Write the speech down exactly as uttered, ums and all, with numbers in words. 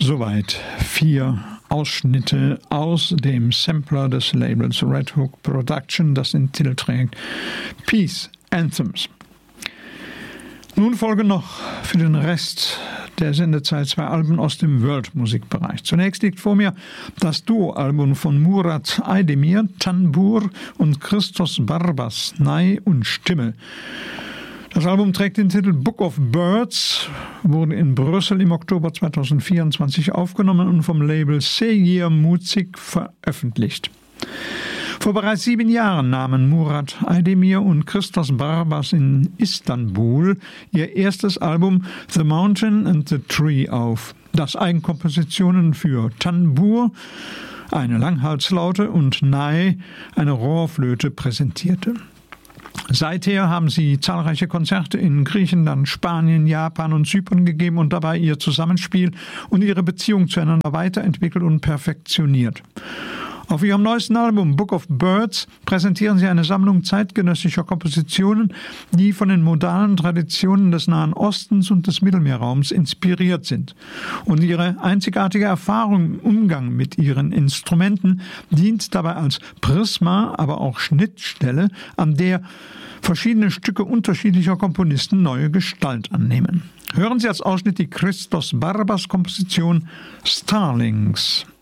Soweit vier Ausschnitte aus dem Sampler des Labels Red Hook Production, das den Titel trägt Peace Anthems. Nun folgen noch für den Rest der Sendezeit zwei Alben aus dem World-Musikbereich. Zunächst liegt vor mir das Duo-Album von Murat Aydemir, Tanbur, und Christos Barbas, Ney und Stimme. Das Album trägt den Titel Book of Birds, wurde in Brüssel im Oktober zweitausendvierundzwanzig aufgenommen und vom Label Seyir Muzik veröffentlicht. Vor bereits sieben Jahren nahmen Murat Aydemir und Christos Barbas in Istanbul ihr erstes Album The Mountain and the Tree auf, das Eigenkompositionen für Tanbur, eine Langhalslaute, und Ney, eine Rohrflöte, präsentierte. Seither haben sie zahlreiche Konzerte in Griechenland, Spanien, Japan und Zypern gegeben und dabei ihr Zusammenspiel und ihre Beziehung zueinander weiterentwickelt und perfektioniert. Auf ihrem neuesten Album Book of Birds präsentieren sie eine Sammlung zeitgenössischer Kompositionen, die von den modalen Traditionen des Nahen Ostens und des Mittelmeerraums inspiriert sind. Und ihre einzigartige Erfahrung im Umgang mit ihren Instrumenten dient dabei als Prisma, aber auch Schnittstelle, an der verschiedene Stücke unterschiedlicher Komponisten neue Gestalt annehmen. Hören Sie als Ausschnitt die Christos Barbas Komposition Starlings.